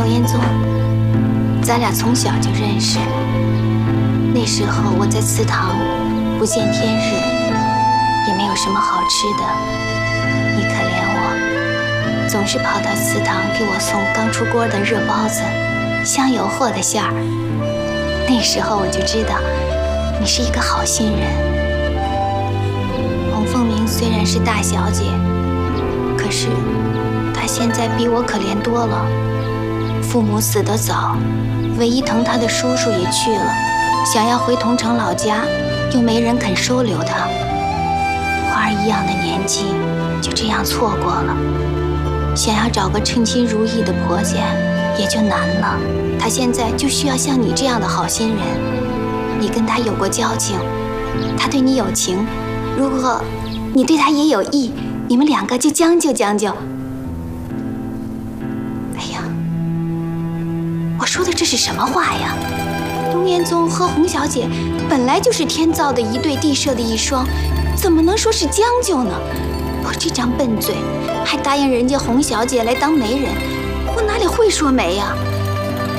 龙彦宗，咱俩从小就认识。那时候我在祠堂，不见天日，也没有什么好吃的。你可怜我，总是跑到祠堂给我送刚出锅的热包子，香油和的馅儿。那时候我就知道你是一个好心人。洪凤鸣虽然是大小姐，可是她现在比我可怜多了。父母死得早，唯一疼她的叔叔也去了，想要回桐城老家，又没人肯收留她。花儿一样的年纪，就这样错过了。想要找个称心如意的婆家，也就难了。她现在就需要像你这样的好心人。你跟她有过交情，她对你有情，如果你对她也有意，你们两个就将就将就。哎呀，我说的这是什么话呀？龙彦宗和洪小姐本来就是天造的一对，地设的一双，怎么能说是将就呢？我这张笨嘴，还答应人家洪小姐来当媒人，我哪里会说媒呀？